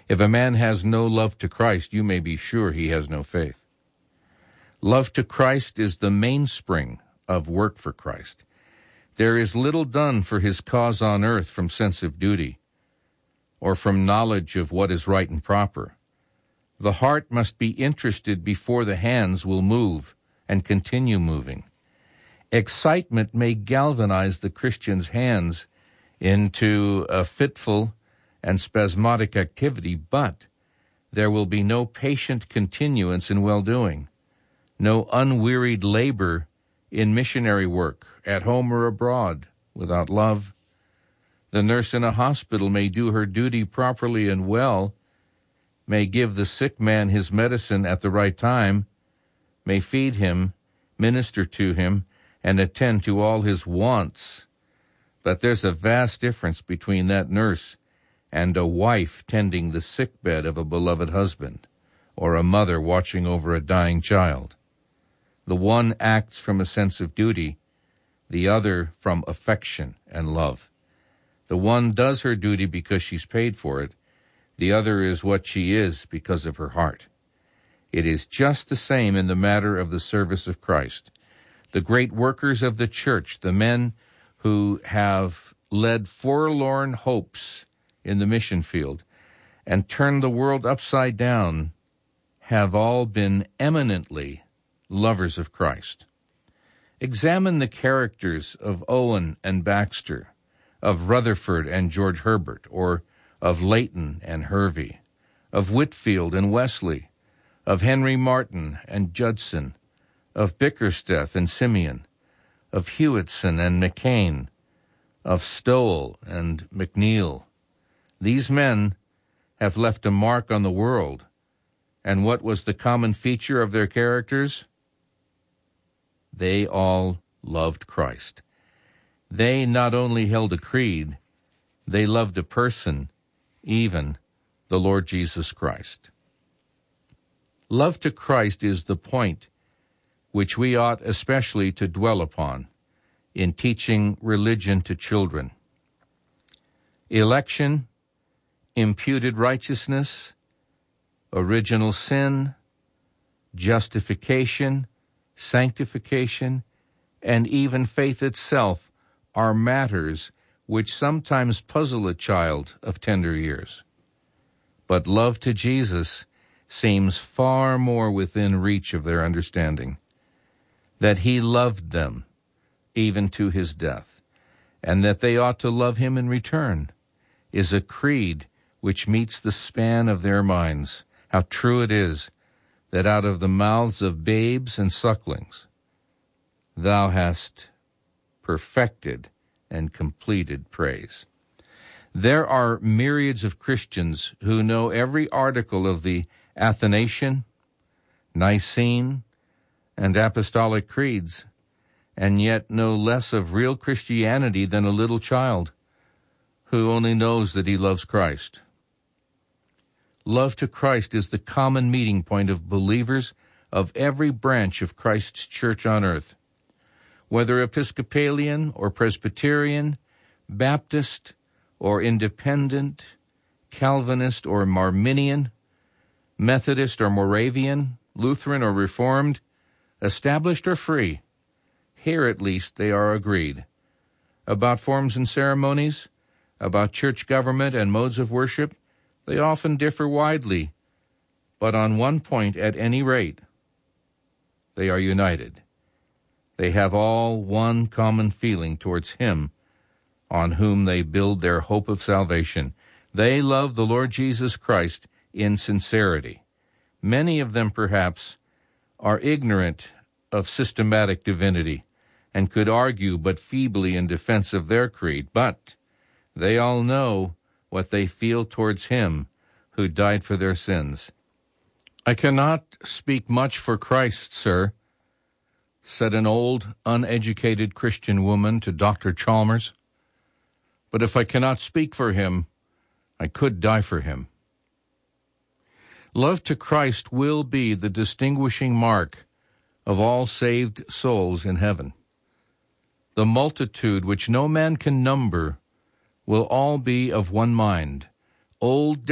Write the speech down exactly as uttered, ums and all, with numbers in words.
If a man has no love to Christ, you may be sure he has no faith. Love to Christ is the mainspring of work for Christ. There is little done for his cause on earth from sense of duty or from knowledge of what is right and proper. The heart must be interested before the hands will move and continue moving. Excitement may galvanize the Christian's hands into a fitful and spasmodic activity, but there will be no patient continuance in well-doing, no unwearied labor in missionary work, at home or abroad, without love. The nurse in a hospital may do her duty properly and well, may give the sick man his medicine at the right time, may feed him, minister to him, and attend to all his wants. But there's a vast difference between that nurse and a wife tending the sickbed of a beloved husband, or a mother watching over a dying child. The one acts from a sense of duty, the other from affection and love. The one does her duty because she's paid for it, the other is what she is because of her heart. It is just the same in the matter of the service of Christ. The great workers of the church, the men who have led forlorn hopes in the mission field and turned the world upside down, have all been eminently lovers of Christ. Examine the characters of Owen and Baxter, of Rutherford and George Herbert, or of Leighton and Hervey, of Whitfield and Wesley, of Henry Martin and Judson, of Bickersteth and Simeon, of Hewitson and McCain, of Stowell and McNeil. These men have left a mark on the world, and what was the common feature of their characters? They all loved Christ. They not only held a creed, they loved a person, even the Lord Jesus Christ. Love to Christ is the point which we ought especially to dwell upon in teaching religion to children. Election, imputed righteousness, original sin, justification, sanctification, and even faith itself are matters which sometimes puzzle a child of tender years. But love to Jesus seems far more within reach of their understanding, that he loved them even to his death, and that they ought to love him in return, is a creed which meets the span of their minds. How true it is that out of the mouths of babes and sucklings thou hast perfected and completed praise. There are myriads of Christians who know every article of the Athanasian, Nicene, and Apostolic creeds, and yet know less of real Christianity than a little child who only knows that he loves Christ. Love to Christ is the common meeting point of believers of every branch of Christ's church on earth. Whether Episcopalian or Presbyterian, Baptist or Independent, Calvinist or Arminian, Methodist or Moravian, Lutheran or Reformed, established or free, here at least they are agreed. About forms and ceremonies, about church government and modes of worship, they often differ widely, but on one point at any rate, they are united. They have all one common feeling towards him on whom they build their hope of salvation. They love the Lord Jesus Christ in sincerity. Many of them, perhaps, are ignorant of systematic divinity and could argue but feebly in defense of their creed, but they all know what they feel towards him who died for their sins. "I cannot speak much for Christ, sir," said an old, uneducated Christian woman to Doctor Chalmers, "but if I cannot speak for him, I could die for him." Love to Christ will be the distinguishing mark of all saved souls in heaven. The multitude which no man can number will all be of one mind. Old